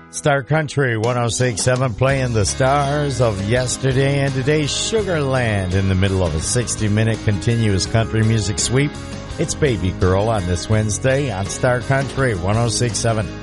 Star Country 106.7 playing the stars of yesterday and today's Sugarland in the middle of a 60-minute continuous country music sweep. It's Baby Girl on this Wednesday on Star Country 106.7.